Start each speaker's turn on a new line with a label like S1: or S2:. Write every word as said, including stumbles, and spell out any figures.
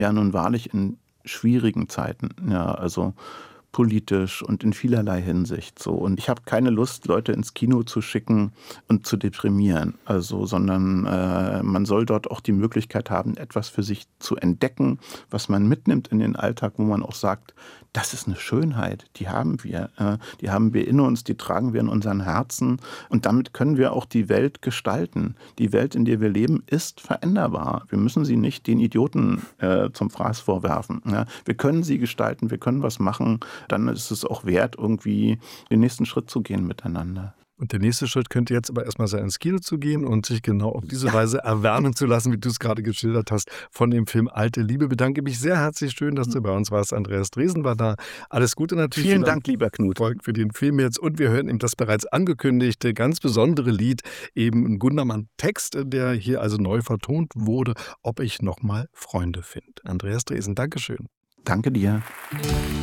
S1: ja nun wahrlich in schwierigen Zeiten, ja, also politisch und in vielerlei Hinsicht so. Und ich habe keine Lust, Leute ins Kino zu schicken und zu deprimieren, also sondern äh, man soll dort auch die Möglichkeit haben, etwas für sich zu entdecken, was man mitnimmt in den Alltag, wo man auch sagt, das ist eine Schönheit, die haben wir, äh, die haben wir in uns, die tragen wir in unseren Herzen und damit können wir auch die Welt gestalten. Die Welt, in der wir leben, ist veränderbar. Wir müssen sie nicht den Idioten äh, zum Fraß vorwerfen. Ja. Wir können sie gestalten, wir können was machen, dann ist es auch wert, irgendwie den nächsten Schritt zu gehen miteinander.
S2: Und der nächste Schritt könnte jetzt aber erstmal sein, ins Kino zu gehen und sich genau auf diese
S1: Ja.
S2: Weise erwärmen zu lassen, wie du es gerade geschildert hast, von dem Film Alte Liebe. Bedanke mich sehr herzlich. Schön, dass du bei uns warst. Andreas Dresen war da. Alles Gute natürlich.
S1: Vielen
S2: viel
S1: Dank, lieber Knut.
S2: Erfolg für den Film jetzt. Und wir hören eben das bereits angekündigte, ganz besondere Lied, eben ein Gundermann-Text, der hier also neu vertont wurde, Ob ich noch mal Freunde finde. Andreas Dresen, Dankeschön.
S1: Danke dir.